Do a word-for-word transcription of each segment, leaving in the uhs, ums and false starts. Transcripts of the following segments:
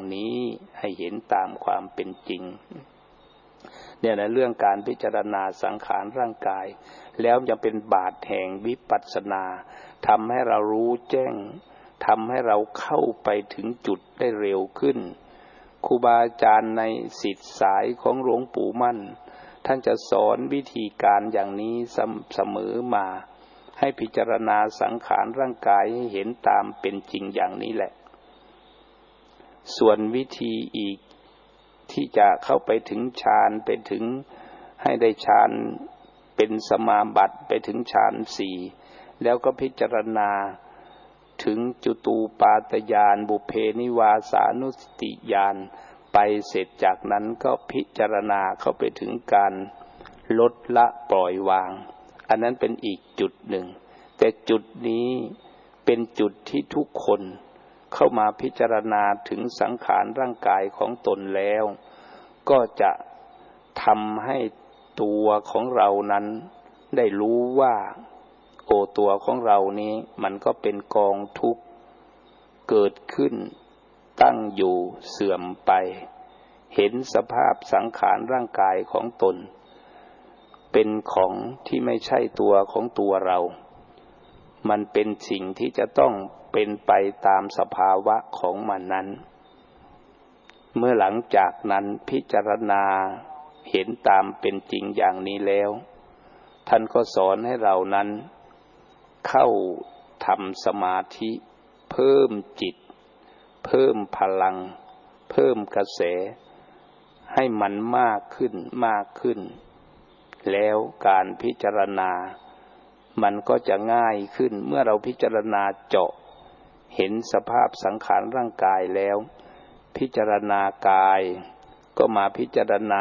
นี้ให้เห็นตามความเป็นจริงเนี่ยนะเรื่องการพิจารณาสังขารร่างกายแล้วจะเป็นบาทแห่งวิปัสสนาทำให้เรารู้แจ้งทำให้เราเข้าไปถึงจุดได้เร็วขึ้นครูบาอาจารย์ในศิษย์สายของหลวงปู่มั่นท่านจะสอนวิธีการอย่างนี้เสมอมาให้พิจารณาสังขารร่างกายให้เห็นตามเป็นจริงอย่างนี้แหละส่วนวิธีอีกที่จะเข้าไปถึงฌานไปถึงให้ได้ฌานเป็นสมาบัติไปถึงฌานสี่แล้วก็พิจารณาถึงจุตูปาตญาณบุพเพนิวาสานุสติญาณไปเสร็จจากนั้นก็พิจารณาเข้าไปถึงการลดละปล่อยวางอันนั้นเป็นอีกจุดหนึ่งแต่จุดนี้เป็นจุดที่ทุกคนเข้ามาพิจารณาถึงสังขารร่างกายของตนแล้วก็จะทำให้ตัวของเรานั้นได้รู้ว่าโอตัวของเรานี้มันก็เป็นกองทุกข์เกิดขึ้นตั้งอยู่เสื่อมไปเห็นสภาพสังขารร่างกายของตนเป็นของที่ไม่ใช่ตัวของตัวเรามันเป็นสิ่งที่จะต้องเป็นไปตามสภาวะของมันนั้นเมื่อหลังจากนั้นพิจารณาเห็นตามเป็นจริงอย่างนี้แล้วท่านก็สอนให้เรานั้นเข้าทำสมาธิเพิ่มจิตเพิ่มพลังเพิ่มกระแสให้มันมากขึ้นมากขึ้นแล้วการพิจารณามันก็จะง่ายขึ้นเมื่อเราพิจารณาเจาะเห็นสภาพสังขารร่างกายแล้วพิจารณากายก็มาพิจารณา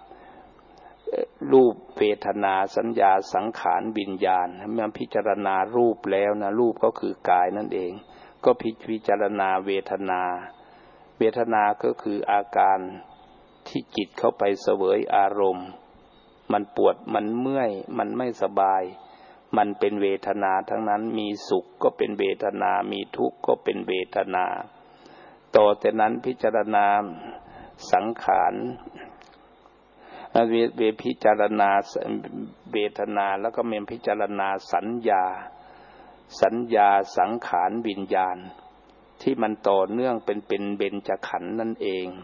รูปเวทนาสัญญาสังขารวิญญาณเมื่อพิจารณารูปแล้วนะรูปก็คือกายนั่นเองก็พิจารณาเวทนาเวทนาก็คืออาการที่จิตเข้าไปเสวยอารมณ์มันปวดมันเมื่อยมันไม่สบายมันเป็นเวทนาทั้งนั้นมีสุขก็เป็นเวทนามีทุกข์ก็เป็นเวทนาต่อจากนั้นพิจารณาสังขารเวพิจารณาเวทนาแล้วก็เมนพิจารณาสัญญาสัญญาสังขารวิญญาณที่มันต่อเนื่องเป็นเป็นเบญจขันธ์นั่นเอง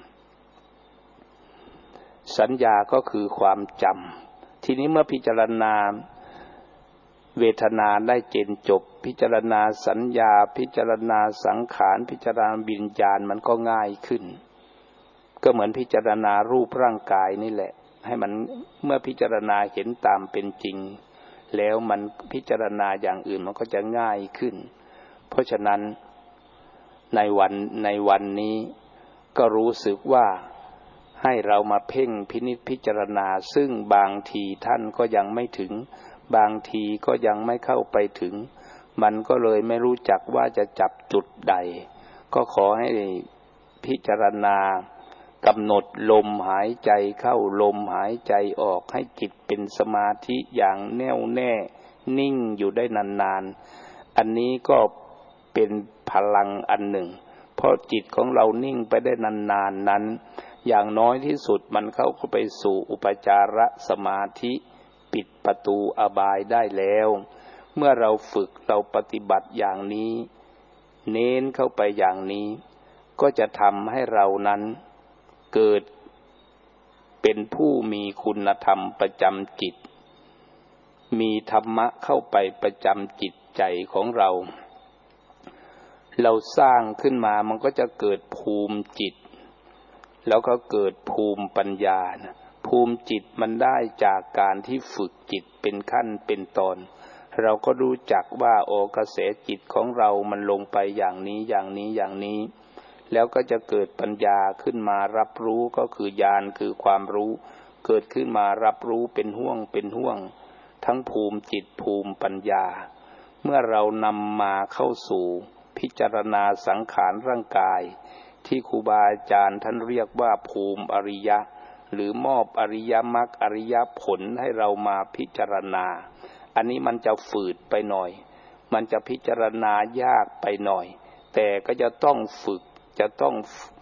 สัญญาก็คือความจำทีนี้เมื่อพิจารณาเวทนาได้เจนจบพิจารณาสัญญาพิจารณาสังขารพิจารณาวิญญาณมันก็ง่ายขึ้นก็เหมือนพิจารณารูปร่างกายนี่แหละให้มันเมื่อพิจารณาเห็นตามเป็นจริงแล้วมันพิจารณาอย่างอื่นมันก็จะง่ายขึ้นเพราะฉะนั้นในวันในวันนี้ก็รู้สึกว่าให้เรามาเพ่งพินิจพิจารณาซึ่งบางทีท่านก็ยังไม่ถึงบางทีก็ยังไม่เข้าไปถึงมันก็เลยไม่รู้จักว่าจะจับจุดใดก็ขอให้พิจารณากำหนดลมหายใจเข้าลมหายใจออกให้จิตเป็นสมาธิอย่างแน่วแน่นิ่งอยู่ได้นานๆอันนี้ก็เป็นพลังอันหนึ่งเพราะจิตของเรานิ่งไปได้นานๆนั้นอย่างน้อยที่สุดมันเข้าไปสู่อุปจารสมาธิปิดประตูอบายได้แล้วเมื่อเราฝึกเราปฏิบัติอย่างนี้เน้นเข้าไปอย่างนี้ก็จะทำให้เรานั้นเกิดเป็นผู้มีคุณธรรมประจำจิตมีธรรมะเข้าไปประจำจิตใจของเราเราสร้างขึ้นมามันก็จะเกิดภูมิจิตแล้วก็เกิดภูมิปัญญานะภูมิจิตมันได้จากการที่ฝึกจิตเป็นขั้นเป็นตอนเราก็รู้จักว่าโอกระแสจิตของเรามันลงไปอย่างนี้อย่างนี้อย่างนี้แล้วก็จะเกิดปัญญาขึ้นมารับรู้ก็คือญาณคือความรู้เกิดขึ้นมารับรู้เป็นห่วงเป็นห่วงทั้งภูมิจิตภูมิปัญญาเมื่อเรานำมาเข้าสู่พิจารณาสังขารร่างกายที่ครูบาอาจารย์ท่านเรียกว่าภูมิอริยะหรือมอบอริยมรรคอริยผลให้เรามาพิจารณาอันนี้มันจะฝืดไปหน่อยมันจะพิจารณายากไปหน่อยแต่ก็จะต้องฝึกจะต้อง